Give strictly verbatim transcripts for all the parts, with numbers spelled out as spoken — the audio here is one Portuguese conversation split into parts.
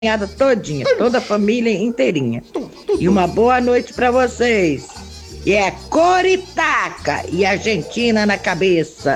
todinha, toda a família inteirinha. E uma boa noite pra vocês. E é Coritaca e Argentina na cabeça.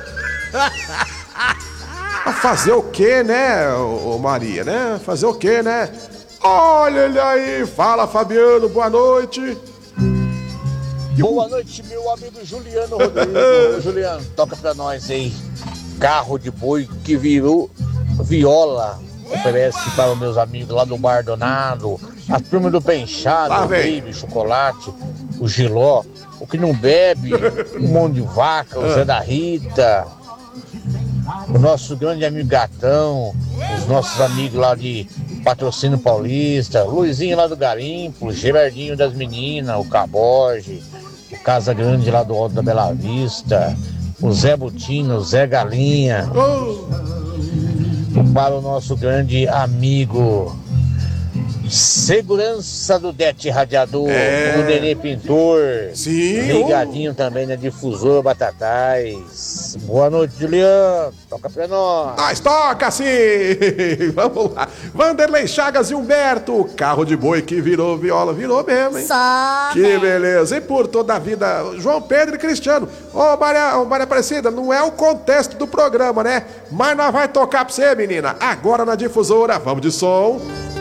Fazer o quê, né, ô Maria, né? Fazer o quê, né? Olha ele aí, fala Fabiano, boa noite. Boa noite, meu amigo Juliano Rodrigues. Ô, Juliano, toca pra nós aí. Carro de boi que virou viola. Oferece para os meus amigos lá do Bar Donado, a turma do Penchado, o Baby, Chocolate, o Giló, o que não bebe, um monte de vaca, o Zé da Rita, o nosso grande amigo Gatão, os nossos amigos lá de Patrocínio Paulista, o Luizinho lá do Garimpo, o Gerardinho das Meninas, o Caboge, o Casa Grande lá do Alto da Bela Vista, o Zé Butino, o Zé Galinha. Para o nosso grande amigo segurança do Det Radiador, é. O Nenê Pintor. Sim. Ligadinho também na Difusora Batatais. Boa noite, Juliano. Toca pra nós. Nós toca sim. Vamos lá. Vanderlei Chagas e Humberto. Carro de boi que virou viola. Virou mesmo, hein? Só. Que beleza. E por toda a vida, João Pedro e Cristiano. Ô, Maria, ô, Maria Aparecida, não é o contexto do programa, né? Mas nós vai tocar pra você, menina. Agora na Difusora. Vamos de som.